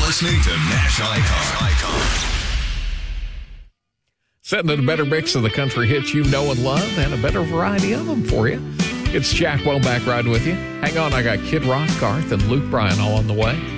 listening to Nash Icon. Setting in a better mix of the country hits you know and love, and a better variety of them for you. It's Jack Womack riding with you. Hang on, I got Kid Rock, Garth, and Luke Bryan all on the way.